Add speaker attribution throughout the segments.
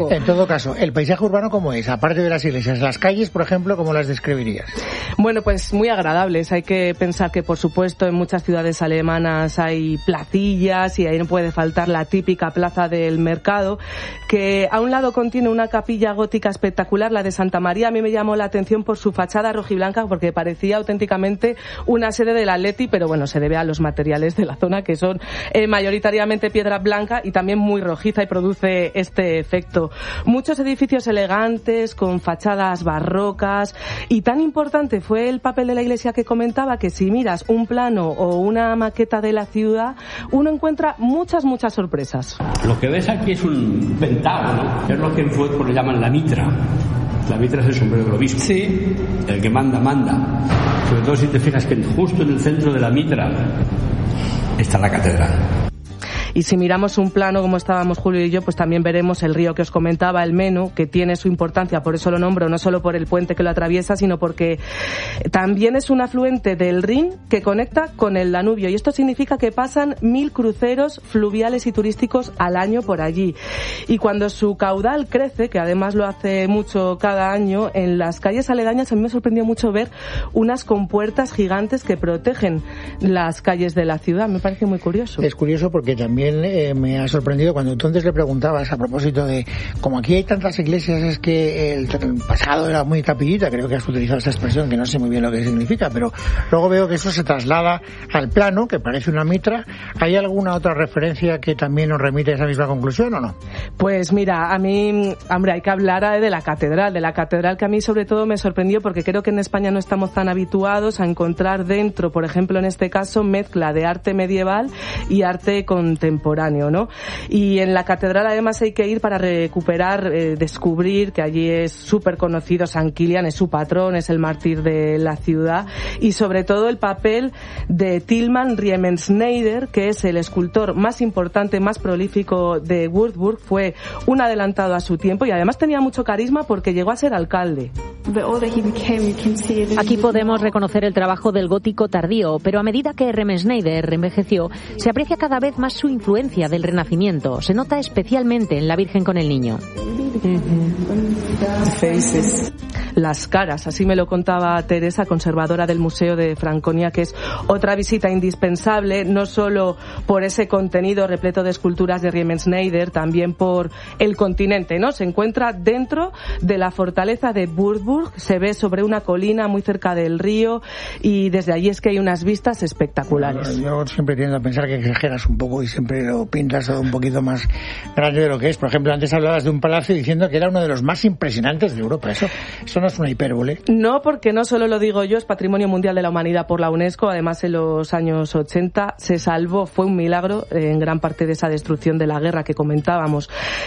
Speaker 1: En todo caso, ¿el paisaje urbano cómo es? Aparte de las iglesias, las calles, por ejemplo, ¿cómo las describirías?
Speaker 2: Bueno, pues muy agradables. Hay que pensar que, por supuesto, en muchas ciudades alemanas hay placillas y ahí no puede faltar la típica plaza del mercado, que a un lado contiene una capilla gótica espectacular, la de Santa María. A mí me llamó la atención por su fachada rojiblanca porque parecía auténticamente una sede del Atleti, pero bueno, se debe a los materiales de la zona, que son mayoritariamente piedra blanca y también muy rojiza, y produce este efecto. Muchos edificios elegantes, con fachadas barrocas, y tan importante fue el papel de la iglesia que comentaba que si miras un plano o una maqueta de la ciudad, uno encuentra muchas sorpresas.
Speaker 3: Lo que ves aquí es un pentágono, que es lo que en fútbol le llaman la mitra. La mitra es el sombrero del obispo. Sí. El que manda. Sobre todo si te fijas que justo en el centro de la mitra está la catedral.
Speaker 2: Y si miramos un plano como estábamos Julio y yo, pues también veremos el río que os comentaba, el Meno, que tiene su importancia, por eso lo nombro, no solo por el puente que lo atraviesa, sino porque también es un afluente del Rin que conecta con el Danubio, y esto significa que pasan 1000 cruceros fluviales y turísticos al año por allí. Y cuando su caudal crece, que además lo hace mucho cada año, en las calles aledañas a mí me sorprendió mucho ver unas compuertas gigantes que protegen las calles de la ciudad. Me parece muy curioso.
Speaker 1: Es curioso porque también me ha sorprendido cuando tú antes le preguntabas a propósito de, como aquí hay tantas iglesias, es que el pasado era muy capillita, creo que has utilizado esa expresión que no sé muy bien lo que significa, pero luego veo que eso se traslada al plano, que parece una mitra. ¿Hay alguna otra referencia que también nos remite a esa misma conclusión o no?
Speaker 2: Pues mira, a mí, hombre, hay que hablar de la catedral que a mí sobre todo me sorprendió porque creo que en España no estamos tan habituados a encontrar dentro, por ejemplo en este caso, mezcla de arte medieval y arte contemporáneo, ¿no? Y en la catedral además hay que ir para recuperar, descubrir que allí es súper conocido San Kilian, es su patrón, es el mártir de la ciudad, y sobre todo el papel de Tilman Riemenschneider, que es el escultor más importante, más prolífico de Würzburg, fue un adelantado a su tiempo y además tenía mucho carisma porque llegó a ser alcalde.
Speaker 4: Aquí podemos reconocer el trabajo del gótico tardío, pero a medida que Riemenschneider envejeció, se aprecia cada vez más su influencia del Renacimiento. Se nota especialmente en la Virgen con el Niño.
Speaker 2: Las caras, así me lo contaba Teresa, conservadora del Museo de Franconia, que es otra visita indispensable, no solo por ese contenido repleto de esculturas de Riemenschneider, también por el continente, ¿no? Se encuentra dentro de la fortaleza de Würzburg, se ve sobre una colina muy cerca del río y desde allí es que hay unas vistas espectaculares.
Speaker 1: Yo siempre tiendo a pensar que exageras un poco y siempre lo pintas todo un poquito más grande de lo que es. Por ejemplo, antes hablabas de un palacio diciendo que era uno de los más impresionantes de Europa. Eso no es una hipérbole.
Speaker 2: No, porque no solo lo digo yo, es Patrimonio Mundial de la Humanidad por la UNESCO. Además, en los años 80 se salvó, fue un milagro en gran parte de esa destrucción de la guerra que comentábamos.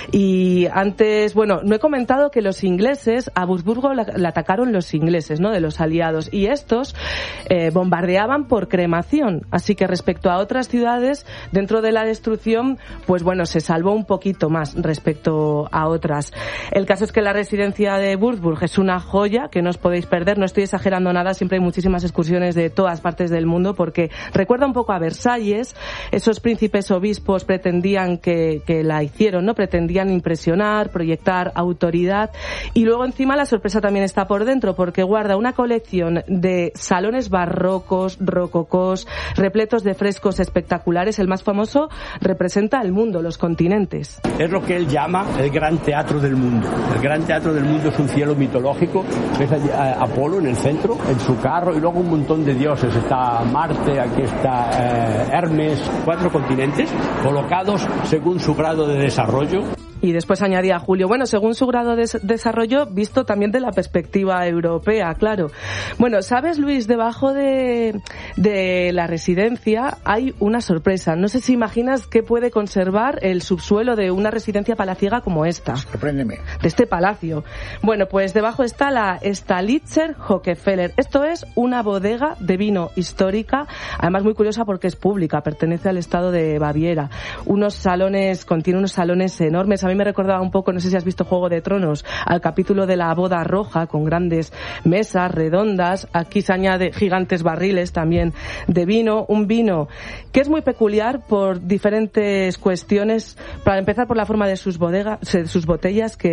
Speaker 2: Y antes, bueno, no he comentado que los ingleses, a Würzburgo la atacaron los ingleses, ¿no?, de los aliados, y estos bombardeaban por cremación. Así que respecto a otras ciudades, dentro de la destrucción, pues bueno, se salvó un poquito más respecto a otras. El caso es que la residencia de Würzburg es una joya que no os podéis perder, no estoy exagerando nada, siempre hay muchísimas excursiones de todas partes del mundo porque recuerda un poco a Versalles. Esos príncipes obispos pretendían que la hicieron, ¿no? Pretendían impresionar, proyectar autoridad, y luego encima la sorpresa también está por dentro porque guarda una colección de salones barrocos, rococós, repletos de frescos espectaculares. El más famoso representa el mundo, los continentes.
Speaker 3: Es lo que él llama el gran teatro del mundo. El gran teatro del mundo es un cielo mitológico. Ves a Apolo en el centro, en su carro, y luego un montón de dioses. Está Marte, aquí está Hermes, 4 continentes colocados según su grado de desarrollo.
Speaker 2: Y después añadía Julio, bueno, según su grado de desarrollo, visto también de la perspectiva europea, claro. Bueno, ¿sabes, Luis? Debajo de la residencia hay una sorpresa. No sé si imaginas qué puede conservar el subsuelo de una residencia palaciega como esta.
Speaker 1: Sorpréndeme.
Speaker 2: De este palacio. Bueno, pues debajo está la Stalitzer Hochkeller. Esto es una bodega de vino histórica, además muy curiosa porque es pública, pertenece al estado de Baviera. Contiene unos salones enormes. A mí mí me recordaba un poco, no sé si has visto Juego de Tronos, al capítulo de la boda roja, con grandes mesas redondas. Aquí se añade gigantes barriles también de vino, un vino que es muy peculiar por diferentes cuestiones. Para empezar, por la forma de sus botellas, que